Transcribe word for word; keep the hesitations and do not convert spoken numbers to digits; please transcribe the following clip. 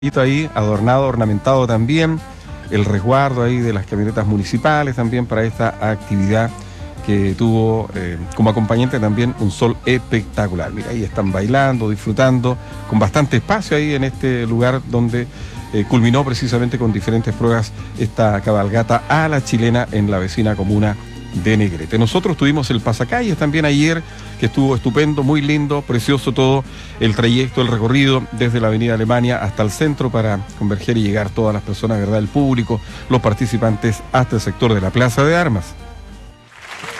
Ahí adornado, ornamentado también, el resguardo ahí de las camionetas municipales también para esta actividad que tuvo eh, como acompañante también un sol espectacular. Mira, ahí están bailando, disfrutando, con bastante espacio ahí en este lugar donde eh, culminó precisamente con diferentes pruebas esta cabalgata a la chilena en la vecina comuna de Negrete. Nosotros tuvimos el pasacalles también ayer, que estuvo estupendo, muy lindo, precioso todo el trayecto, el recorrido desde la avenida Alemania hasta el centro para converger y llegar todas las personas, ¿verdad? El público, los participantes hasta el sector de la Plaza de Armas.